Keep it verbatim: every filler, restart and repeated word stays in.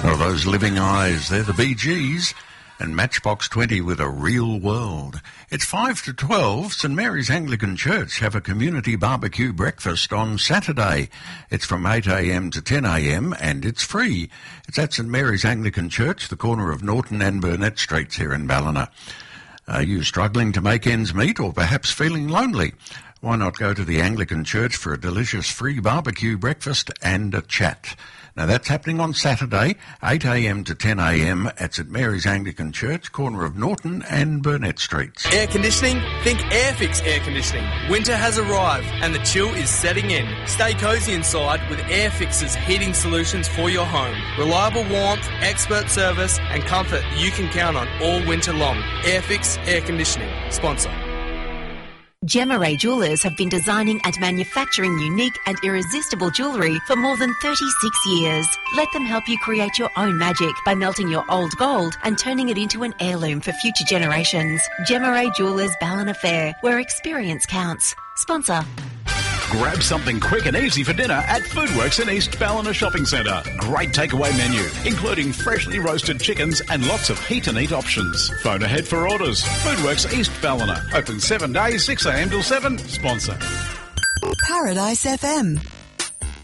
Oh, those living eyes, they're the Bee Gees. And Matchbox twenty with A Real World. It's five to twelve. St Mary's Anglican Church have a community barbecue breakfast on Saturday. It's from eight a m to ten a m and it's free. It's at St Mary's Anglican Church, the corner of Norton and Burnett Streets here in Ballina. Are you struggling to make ends meet or perhaps feeling lonely? Why not go to the Anglican Church for a delicious free barbecue breakfast and a chat? Now, that's happening on Saturday, eight a m to ten a m at St Mary's Anglican Church, corner of Norton and Burnett Streets. Air conditioning? Think Airfix Air Conditioning. Winter has arrived and the chill is setting in. Stay cosy inside with Airfix's heating solutions for your home. Reliable warmth, expert service and comfort you can count on all winter long. Airfix Air Conditioning. Sponsor. Gemma Ray Jewellers have been designing and manufacturing unique and irresistible jewellery for more than thirty-six years. Let them help you create your own magic by melting your old gold and turning it into an heirloom for future generations. Gemma Ray Jewellers Ballina Fair, where experience counts. Sponsor. Grab something quick and easy for dinner at Foodworks in East Ballina Shopping Centre. Great takeaway menu, including freshly roasted chickens and lots of heat and eat options. Phone ahead for orders. Foodworks East Ballina. Open seven days, six a m till seven. Sponsor. Paradise F M.